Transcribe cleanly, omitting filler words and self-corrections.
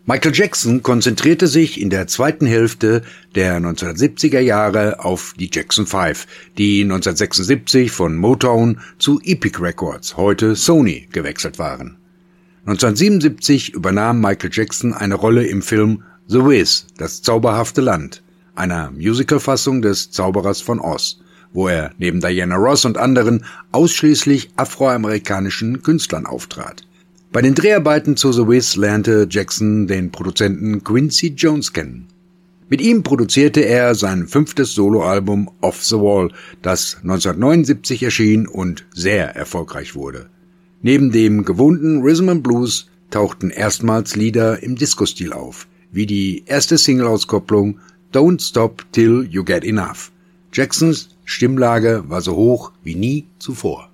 Michael Jackson konzentrierte sich in der zweiten Hälfte der 1970er Jahre auf die Jackson 5, die 1976 von Motown zu Epic Records, heute Sony, gewechselt waren. 1977 übernahm Michael Jackson eine Rolle im Film The Wiz, das zauberhafte Land, einer Musicalfassung des Zauberers von Oz, wo er neben Diana Ross und anderen ausschließlich afroamerikanischen Künstlern auftrat. Bei den Dreharbeiten zu The Wiz lernte Jackson den Produzenten Quincy Jones kennen. Mit ihm produzierte er sein 5. Soloalbum Off the Wall, das 1979 erschien und sehr erfolgreich wurde. Neben dem gewohnten Rhythm and Blues tauchten erstmals Lieder im Disco-Stil auf, wie die erste Single-Auskopplung Don't Stop Till You Get Enough. Jacksons Stimmlage war so hoch wie nie zuvor.